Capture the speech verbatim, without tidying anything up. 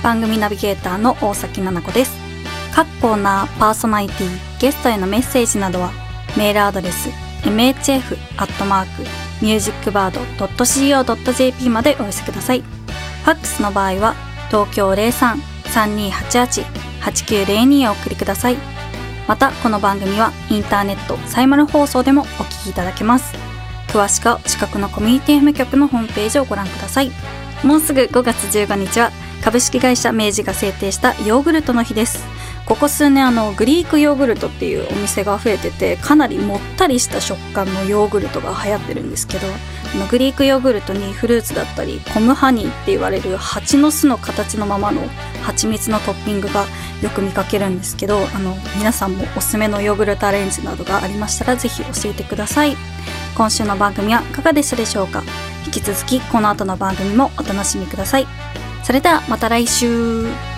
番組ナビゲーターの大崎奈々子です。各コーナー、パーソナリティ、ゲストへのメッセージなどはメールアドレス エムエイチエフ アットマーク ミュージックバード ドット シーオー ドット ジェーピー までお寄せください。ファックスの場合は東京 ゼロさん さんにーはちはち はちきゅうゼロに へお送りください。またこの番組はインターネットサイマル放送でもお聞きいただけます。詳しくは近くのコミュニティ エフエム 局のホームページをご覧ください。もうすぐごがつじゅうごにちは株式会社明治が制定したヨーグルトの日です。ここ数年あのグリークヨーグルトっていうお店が増えてて、かなりもったりした食感のヨーグルトが流行ってるんですけど、あのグリークヨーグルトにフルーツだったりコムハニーって言われる蜂の巣の形のままの蜂蜜のトッピングがよく見かけるんですけど、あの皆さんもおすすめのヨーグルトアレンジなどがありましたらぜひ教えてください。今週の番組はいかがでしたでしょうか。引き続きこの後の番組もお楽しみください。それではまた来週。